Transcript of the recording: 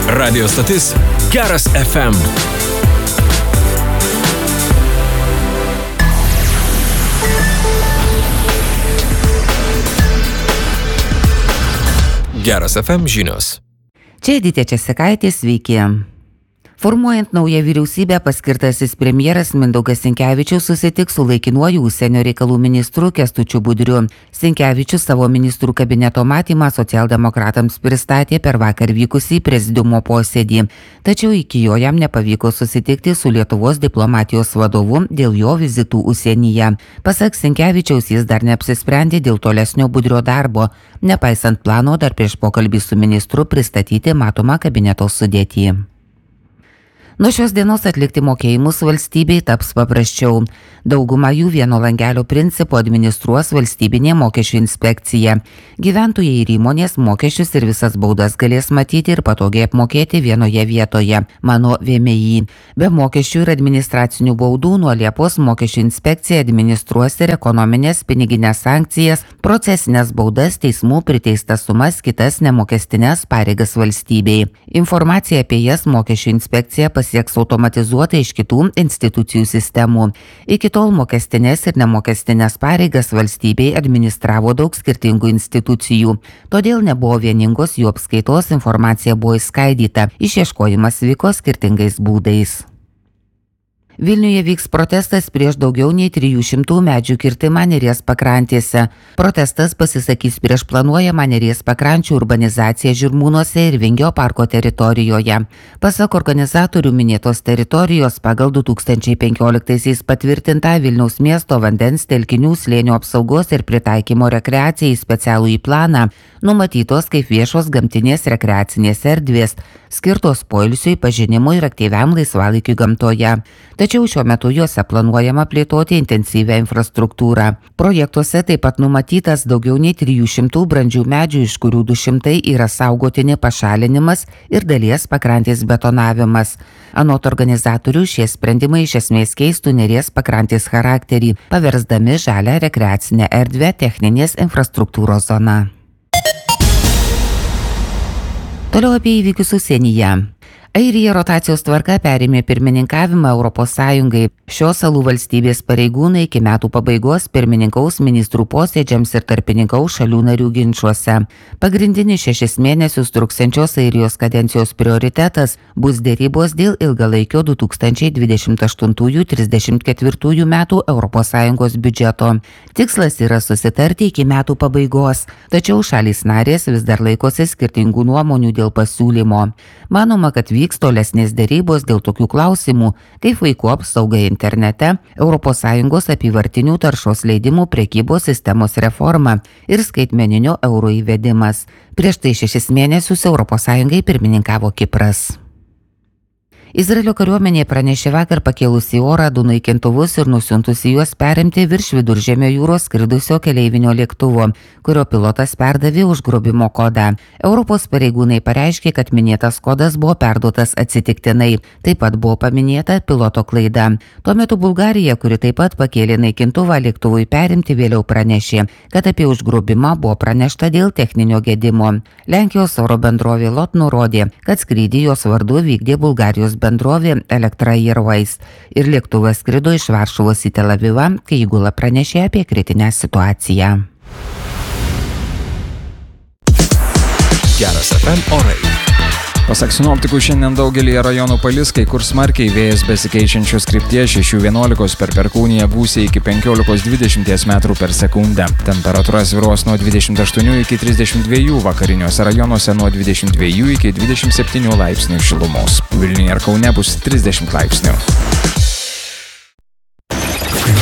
Radio stotis Geras FM. Geras FM žinios. Čia Editė Česikaitė, sveiki. Formuojant naują vyriausybę, paskirtasis premjeras Mindaugas Sinkevičius susitiks su laikinuoju užsienio reikalų ministru Kęstučiu Budriu. Sinkevičius savo ministrų kabineto matymą socialdemokratams pristatė per vakar vykusį prezidiumo posėdį. Tačiau iki jo jam nepavyko susitikti su Lietuvos diplomatijos vadovu dėl jo vizitų užsienyje. Pasak Sinkevičiaus, jis dar neapsisprendė dėl tolesnio Budrio darbo, nepaisant plano dar prieš pokalbį su ministru pristatyti matomą kabineto sudėtį. Nuo šios dienos atlikti mokėjimus valstybei taps paprasčiau. Dauguma jų vieno langelio principu administruos valstybinė mokesčių inspekcija. Gyventojai ir įmonės mokesčius ir visas baudas galės matyti ir patogiai apmokėti vienoje vietoje, mano VMI. Be mokesčių ir administracinių baudų nuo Liepos mokesčių inspekcija administruos ir ekonominės piniginės sankcijas, procesinės baudas, teismų priteistas sumas, kitas nemokestinės pareigas valstybei. Informacija apie jas mokesčių inspekcija pasieks automatizuotai iš kitų institucijų sistemų. Iki tol mokestinės ir nemokestinės pareigas valstybei administravo daug skirtingų institucijų. Todėl nebuvo vieningos jų apskaitos, informacija buvo išskaidyta, išieškojimas vyko skirtingais būdais. Vilniuje vyks protestas prieš daugiau nei 300 medžių kirtimą Neries pakrantėse. Protestas pasisakys prieš planuojamą Neries pakrančių urbanizaciją Žirmūnuose ir Vingio parko teritorijoje. Pasak organizatorių, minėtos teritorijos pagal 2015 patvirtintą Vilniaus miesto vandens telkinių slėnio apsaugos ir pritaikymo rekreacijai specialųjį planą numatytos kaip viešos gamtinės rekreacinės erdvės, skirtos poilsiui, pažinimui ir aktyviam laisvalaikiui gamtoje. Tačiau šiuo metu juose planuojama plėtoti intensyvią infrastruktūrą. Projektuose taip pat numatytas daugiau nei 300 brandžių medžių, iš kurių 200 yra saugotini pašalinimas ir dalies pakrantės betonavimas. Anot organizatorių, šie sprendimai iš esmės keistų Neries pakrantės charakterį, paversdami žalią rekreacinę erdvę techninės infrastruktūros zona. Toliau apie įvykius užsienyje. Airija rotacijos tvarka perėmė pirmininkavimą Europos Sąjungai. Šios salų valstybės pareigūnai iki metų pabaigos pirmininkaus ministrų posėdžiams ir tarpininkaus šalių narių ginčuose. Pagrindinis 6 mėnesius truksiančios Airijos kadencijos prioritetas bus dėrybos dėl ilgalaikio 2028-34 metų Europos Sąjungos biudžeto. Tikslas yra susitarti iki metų pabaigos, tačiau šalys narės vis dar laikosi skirtingų nuomonių dėl pasiūlymo. Manoma, kad vyks tolesnės dėrybos dėl tokių klausimų, kaip vaikų apsauga internete, ES apyvartinių taršos leidimų prekybos sistemos reforma ir skaitmeninio euro įvedimas. Prieš tai 6 mėnesius ES pirmininkavo Kipras. Izraelio kariuomenė pranešė vakar pakėlusi į orą 2 naikintuvus ir nusiuntusi juos perimti virš Viduržemio jūros skridusio keleivinio lėktuvo, kurio pilotas perdavė užgrobimo kodą. Europos pareigūnai pareiškė, kad minėtas kodas buvo perduotas atsitiktinai. Taip pat buvo paminėta piloto klaida. Tuo metu Bulgarija, kuri taip pat pakėlė naikintuvą lėktuvui perimti, vėliau pranešė, kad apie užgrobimą buvo pranešta dėl techninio gedimo. Lenkijos oro bendrovė LOT nurodė, kad skrydį jos vardu vykdė Bulgarijos bendrovė Elektra Airways ir lėktuvas skrido iš Varšuvos į Tel Avivą, kai įgula pranešė apie kritinę situaciją. Geras FM orai. Pasak sinoptikų, šiandien daugelį rajonų palis, kai kur smarkiai, vėjas besikeičiančios krypties 6–11 per perkūniją, gūsiai iki 15–20 metrų per sekundę. Temperatūra svyruos nuo 28 iki 32, vakariniuose rajonuose nuo 22 iki 27 laipsnių šilumos. Vilniuje ir Kaune bus 30 laipsnių.